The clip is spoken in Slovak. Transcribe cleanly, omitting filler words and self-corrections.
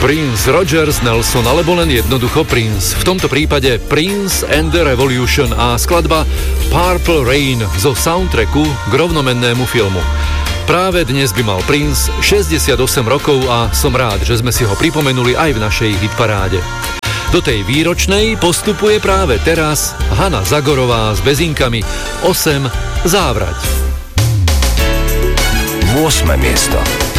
Prince Rogers Nelson, alebo len jednoducho Prince. V tomto prípade Prince and the Revolution a skladba Purple Rain zo soundtracku k rovnomennému filmu. Práve dnes by mal Prince 68 rokov a som rád, že sme si ho pripomenuli aj v našej hitparáde. Do tej výročnej postupuje práve teraz Hana Zagorová s Bezinkami 8 Závrať. 8. miesto.